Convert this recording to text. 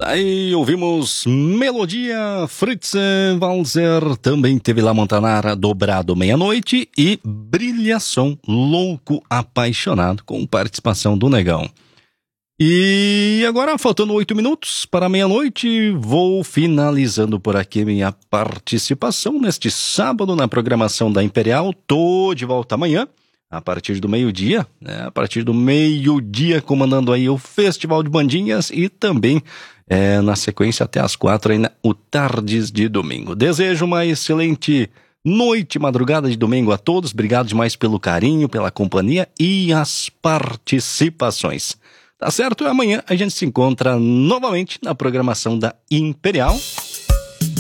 Aí ouvimos Melodia, Fritz Walzer, também teve lá Montanara, Dobrado Meia-Noite e Brilhação, Louco Apaixonado, com participação do Negão. E agora, faltando 8 minutos para meia-noite, vou finalizando por aqui minha participação neste sábado na programação da Imperial. Tô de volta amanhã, a partir do meio-dia, né? A partir do meio-dia, comandando aí o Festival de Bandinhas e também na sequência até as 4 aí o Tardes de Domingo. Desejo uma excelente noite, madrugada de domingo a todos. Obrigado demais pelo carinho, pela companhia e as participações. Tá certo? Amanhã a gente se encontra novamente na programação da Imperial.